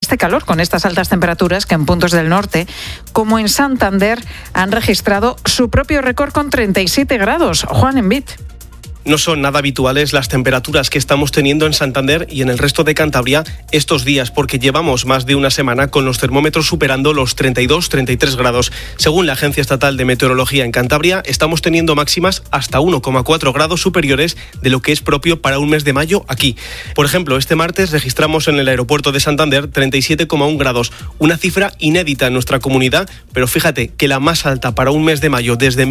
este calor, con estas altas temperaturas que en puntos del norte, como en Santander, han registrado su propio récord con 37 grados. Juan Envid. No son nada habituales las temperaturas que estamos teniendo en Santander y en el resto de Cantabria estos días, porque llevamos más de una semana con los termómetros superando los 32-33 grados. Según la Agencia Estatal de Meteorología en Cantabria, estamos teniendo máximas hasta 1,4 grados superiores de lo que es propio para un mes de mayo aquí. Por ejemplo, este martes registramos en el aeropuerto de Santander 37,1 grados, una cifra inédita en nuestra comunidad, pero fíjate que la más alta para un mes de mayo desde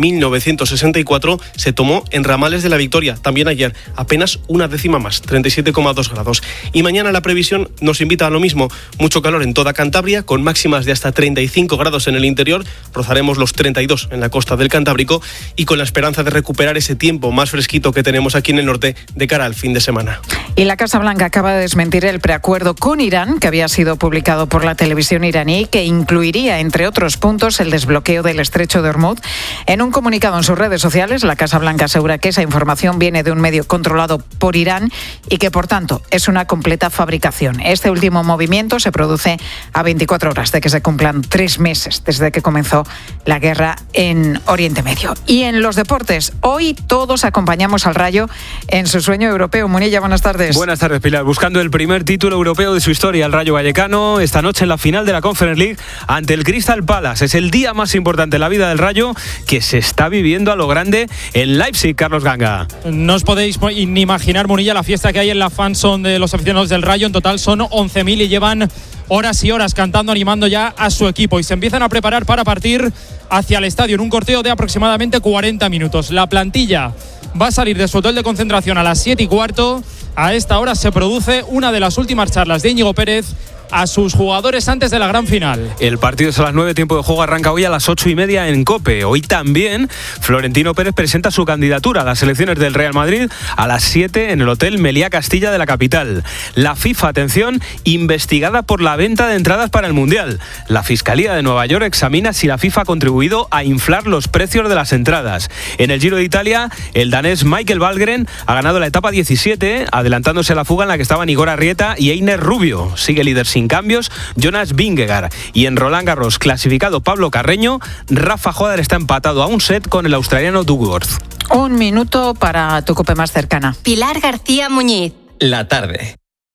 1964 se tomó en Ramales de la Victoria. También ayer, apenas una décima más, 37,2 grados. Y mañana la previsión nos invita a lo mismo. Mucho calor en toda Cantabria, con máximas de hasta 35 grados en el interior. Rozaremos los 32 en la costa del Cantábrico y con la esperanza de recuperar ese tiempo más fresquito que tenemos aquí en el norte de cara al fin de semana. Y la Casa Blanca acaba de desmentir el preacuerdo con Irán, que había sido publicado por la televisión iraní, que incluiría, entre otros puntos, el desbloqueo del estrecho de Hormuz. En un comunicado en sus redes sociales, la Casa Blanca asegura que esa información viene de un medio controlado por Irán y que, por tanto, es una completa fabricación. Este último movimiento se produce a 24 horas de que se cumplan 3 meses desde que comenzó la guerra en Oriente Medio. Y en los deportes, hoy todos acompañamos al Rayo en su sueño europeo. Munilla, buenas tardes. Buenas tardes, Pilar. Buscando el primer título europeo de su historia, el Rayo Vallecano, esta noche en la final de la Conference League ante el Crystal Palace. Es el día más importante en la vida del Rayo, que se está viviendo a lo grande en Leipzig, Carlos Ganga. No os podéis ni imaginar, Munilla, la fiesta que hay en la fanzone de los aficionados del Rayo. En total son 11.000 y llevan horas y horas cantando, animando ya a su equipo. Y se empiezan a preparar para partir hacia el estadio en un corteo de aproximadamente 40 minutos. La plantilla va a salir de su hotel de concentración a las 7:15. A esta hora se produce una de las últimas charlas de Íñigo Pérez a sus jugadores antes de la gran final. El partido es a las 9, tiempo de juego arranca hoy a las 8:30 en COPE. Hoy también Florentino Pérez presenta su candidatura a las elecciones del Real Madrid a las 7 en el Hotel Meliá Castilla de la capital. La FIFA, atención, investigada por la venta de entradas para el Mundial. La Fiscalía de Nueva York examina si la FIFA ha contribuido a inflar los precios de las entradas. En el Giro de Italia, el danés Michael Valgren ha ganado la etapa 17, adelantándose a la fuga en la que estaban Igor Arrieta y Einer Rubio. Sigue líder sin cambios Jonas Vingegaard. Y en Roland Garros, clasificado Pablo Carreño, Rafa Joder está empatado a un set con el australiano Dugworth. 1 minuto para tu COPE más cercana. Pilar García Muñiz. La tarde.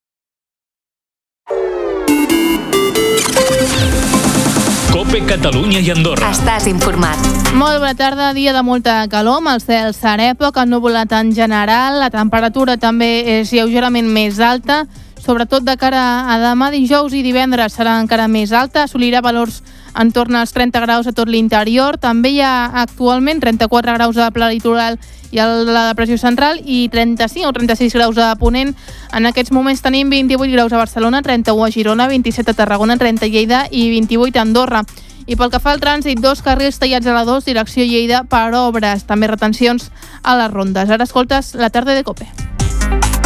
COPE Catalunya i Andorra. Estàs informat. Molt bona tarda, dia de molta calor, amb el cel serè, poc ennuvolat en general, la temperatura també és lleugerament més alta, sobretot de cara a demà, dijous i divendres serà encara més alta, assolirà valors en torn als 30 graus a tot l'interior. També hi ha actualment 34 graus a Pla Litoral i a la depressió central i 35 o 36 graus a Ponent. En aquests moments tenim 28 graus a Barcelona, 31 a Girona, 27 a Tarragona, 30 a Lleida i 28 a Andorra. I pel que fa al trànsit, 2 carrils tallats a la 2, direcció Lleida, per obres, també retencions a les rondes. Ara escoltes la tarda de COPE.